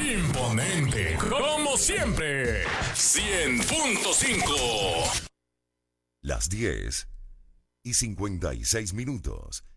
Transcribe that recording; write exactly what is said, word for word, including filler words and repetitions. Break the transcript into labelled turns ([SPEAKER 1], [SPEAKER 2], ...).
[SPEAKER 1] Imponente, como siempre. cien punto cinco.
[SPEAKER 2] Las diez y cincuenta y seis minutos.